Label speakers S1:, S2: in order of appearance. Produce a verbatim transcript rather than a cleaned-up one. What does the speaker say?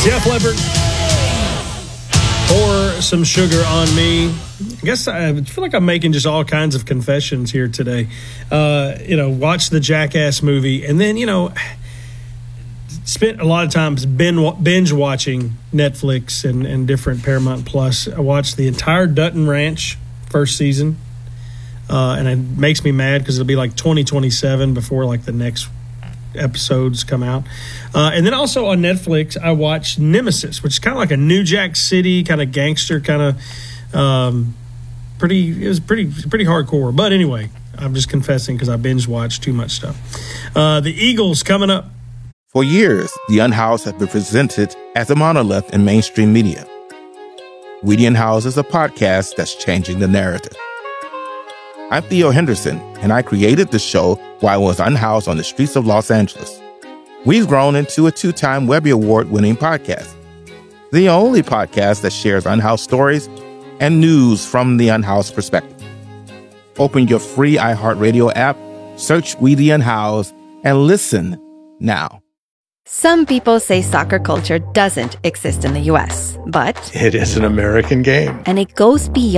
S1: Def Leppard. Pour some sugar on me. I guess I feel like I'm making just all kinds of confessions here today. Uh, you know, watch the Jackass movie, and then, you know, spent a lot of times binge watching Netflix and, and different Paramount Plus. I watched the entire Dutton Ranch first season, uh, and it makes me mad because it'll be like twenty twenty-seven before like the next episodes come out. Uh, and then also on Netflix, I watched Nemesis, which is kind of like a New Jack City kind of gangster kind of um, pretty. It was pretty pretty hardcore. But anyway, I'm just confessing because I binge watched too much stuff. Uh, the Eagles coming up.
S2: For years, The Unhoused has been presented as a monolith in mainstream media. We the Unhoused is a podcast that's changing the narrative. I'm Theo Henderson, and I created the show while I was unhoused on the streets of Los Angeles. We've grown into a two-time Webby Award-winning podcast, the only podcast that shares unhoused stories and news from the unhoused perspective. Open your free iHeartRadio app, search We the Unhoused, and listen now.
S3: Some people say soccer culture doesn't exist in the U S, but
S4: it is an American game.
S3: And it goes beyond